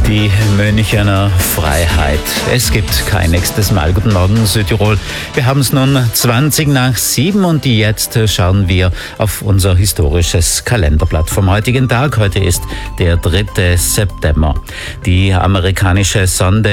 Die Münchener Freiheit. Es gibt kein nächstes Mal. Guten Morgen, Südtirol. Wir haben es nun 7:20 und jetzt schauen wir auf unser historisches Kalenderblatt vom heutigen Tag. Heute ist der 3. September. Die amerikanische Sonde